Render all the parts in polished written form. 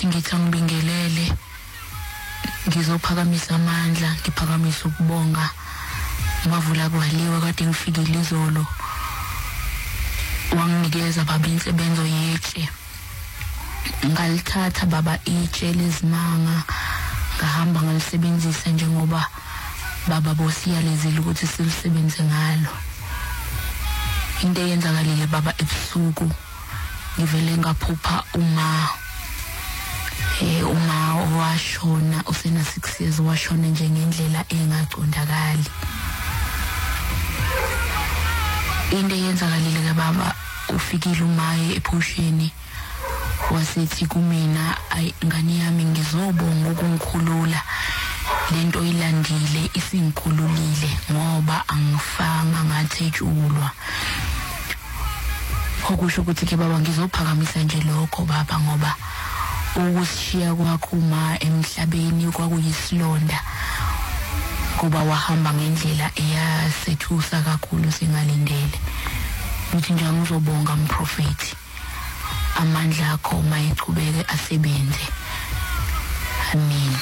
ngithi angibingelele ngizophakamisa amandla ngiphakamisa ukubonga Mavula kwaliwe kade ngifikile izolo wanginikeza baba insebenzo yetshe ngalithatha baba itshe lezimanga ngahamba ngalisebenzisa njengoba baba bosiyalezile ukuthi silisebenze ngalo into eyenzakalile baba ebusuku ngivele ngaphupha uma washona usena 6 years washona njengendlela engaqondakali into eyenzakalile ke baba ufikile umaye ephusheni wasithi kumina ingane yami ngizobonga ukungikhulula lento ilandile isingikhululile ngoba angifanga ngathetshulwa okusho ukuthi ke baba ngizophakamisa nje lokho baba ngoba ukushiya kwakho uma emhlabeni kwakuyisilonda kuba wahamba ngendlela eyasethusa kakhulu singalindele uthi nje ngizobonga umprofeti amandla akho mayichubeke asebenze amen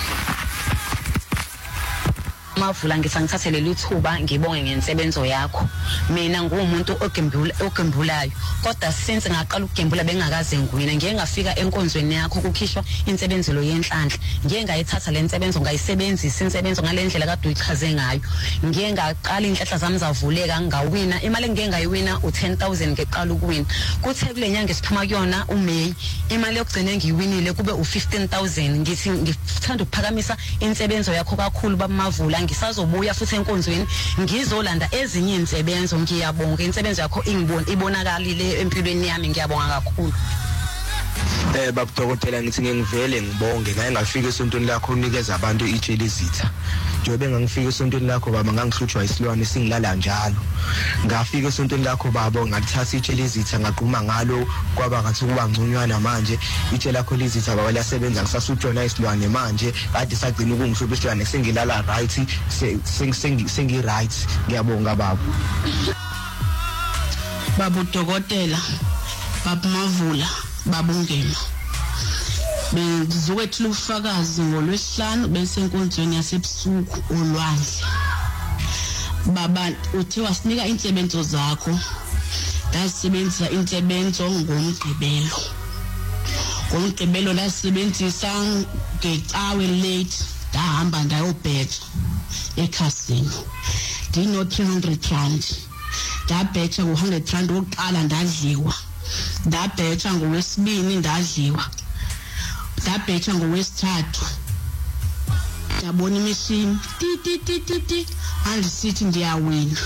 Mavula ngithangithathele lithuba ngibonge ngensebenzo yakho mina ngumuntu ogembulayo kodwa since ngaqala ukugembula bengakaze ngwina ngiye ngafika enkonzweni yakho kukhishwa insebenzelo yenhlanhla ngiye ngayithatha le nsebenzo ngayisebenzisa insebenzo ngalendlela kade uyichaze ngayo ngiye ngaqala inhlahla zami zavuleka ngawina imali ngiye ngayiwina u10,000 ngeqala ukuwina kuthe kule nyanga esiphuma kuyona uMay imali yokugcina ngiyiwinile kube u15,000 ngithi ngithanda ukuphakamisa insebenzo yakho kakhulu babamavula ngisazobuya futhi enkonzweni ngizolanda ezinye insebenzo ngiyabonga insebenzo yakho ibonakalile empilweni yami ngiyabonga kakhulu babudokotela ngithi ngivele ngibonge ngaye ngafika esontweni lakho unikeza abantu ijeli zitha njobe ngangifika esontweni lakho baba ngangihluthwa isilwane singilala njalo ngafika esontweni lakho baba ngalithatha ijeli zitha ngaqhuma ngalo kwaba ngathi kuba ngconywana manje ijeli lakho lizitha baba lasebenza ngisasuthwa isilwane manje kade sagcina ukungihlupha isilwane sengilala right sengi right ngiyabonga baba babudokotela babamavula babungema bengizokwethula ufakazi ngolwesihlanu bese enkonzweni yasebusuku olwandle baba uthe wasinika insebenzo zakho dasebenzisa insebenzo ngomgqibelo lasebenzisa ngecawe late dahamba ndayobhetha ekhasini dino 300 rand dabhetha ngo100 rand oqala ndadliwa dabhetha ngowesibini ndadliwa dabhetha ngowesithathu dabona imishini ti andisithi ndiyawina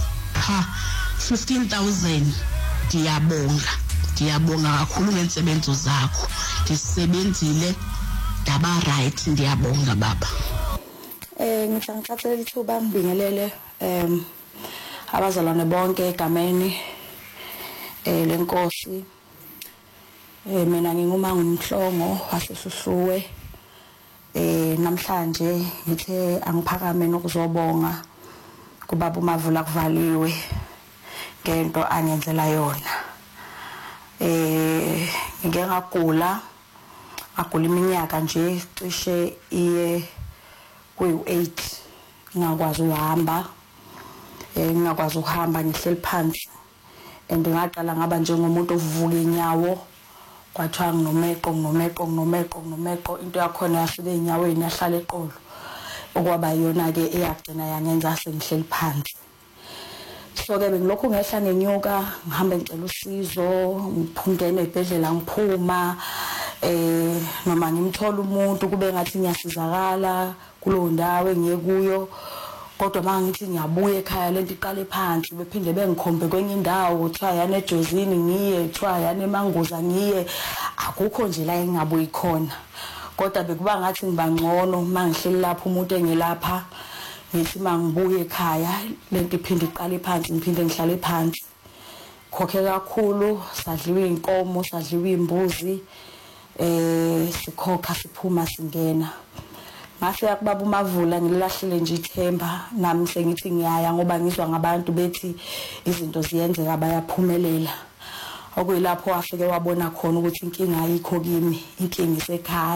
15,000 ndiyabonga kakhulu ngensebenzo zakho ndisebenzile daba right ndiyabonga baba ngithatha lithuba ngibingelele abazalwane bonke egameni lenkosi mina nginguma ngumhlongo waseSuhluwe namhlanje ngithe angiphakame nokuzobonga kubaba uMavula kuvaliwe ngento angenzela yona ngike ngagula iminyaka nje cishe iye kuyi8 ngingakwazi ukuhamba ngihleli phansi ngaqala ngaba njengomuntu ovuvuka inyawo kwathiwa nginomeqo into yakhona yafika enyaweni yahlala eqolo okwaba yona ke eyagcina yangenza sengihleli phansi so ke bengilokhu ngehla ngenyuka ngihambe ngicela usizo ngiphundene ebhedlela ngiphuma noma ngimthola umuntu kube ngathi ngiyasizakala kulo ndawo engiye kuyo kodwa mangithi ngiyabuya ekhaya lento iqale phansi bephinde bengikhombe kwenye indawo kuthiwa yana eJozini ngiye kuthiwa yana eMangoza ngiye akukho nje la engabuyi khona kodwa bekuba ngathi ngibangcono mangihleli lapha umuntu engilapha ngithi mangibuye ekhaya lento iphinde iqale phansi ngiphinde ngihlale phansi khokhe kakhulu sadliwa inkomo sadliwa imbuzi sikhokha siphuma singena mase yakubaba uMavula ngilahlile nje ithemba nami sengithi ngiyaya ngoba ngizwa ngabantu bethi izinto ziyenzeka bayaphumelela okuyilapho wafike wabona khona ukuthi inkinga ayikho kimi inkinga isekhaya